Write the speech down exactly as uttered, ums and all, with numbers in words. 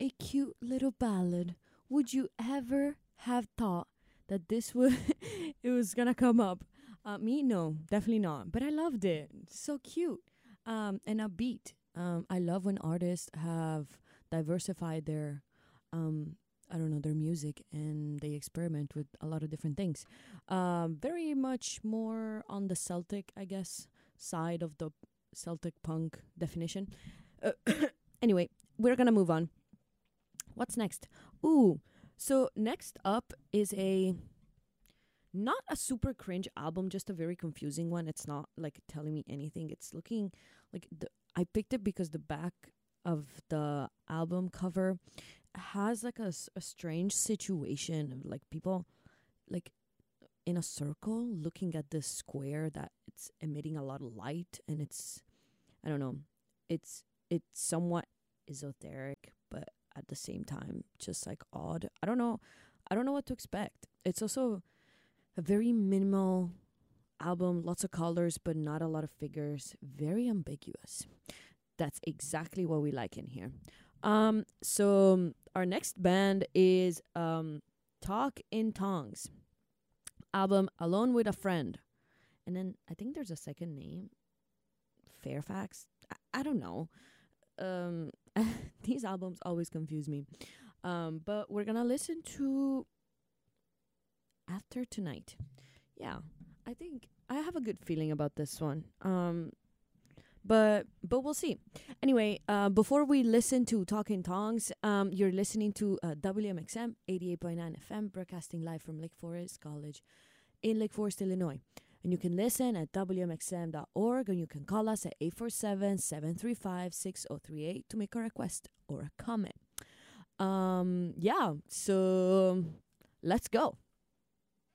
a cute little ballad. Would you ever have thought that this would it was gonna come up? Uh, me, no, definitely not. But I loved it. So cute, um, and upbeat. Um, I love when artists have diversified their, um, I don't know, their music and they experiment with a lot of different things. Um, very much more on the Celtic, I guess, side of the Celtic punk definition. Uh, anyway, we're gonna move on. What's next? Ooh, so next up is a not a super cringe album, just a very confusing one. It's not like telling me anything. It's looking like the I picked it because the back of the album cover has like a, s- a strange situation of like people like in a circle looking at this square that it's emitting a lot of light, and it's I don't know. It's it's somewhat esoteric, but at the same time just like odd. I don't know. I don't know what to expect. It's also a very minimal album, lots of colors, but not a lot of figures. Very ambiguous. That's exactly what we like in here. Um, so um, our next band is um Talk in Tongues album Alone with a Friend. And then I think there's a second name, Fairfax. I, I don't know. Um these albums always confuse me. Um, but we're gonna listen to After Tonight. Yeah, I think I have a good feeling about this one. Um, but but we'll see. Anyway, uh, before we listen to Talking Tongues, um, you're listening to uh, W M X M eighty-eight point nine F M, broadcasting live from Lake Forest College in Lake Forest, Illinois. And you can listen at W M X M dot org, and you can call us at eight four seven, seven three five, six zero three eight to make a request or a comment. Um, yeah, so let's go.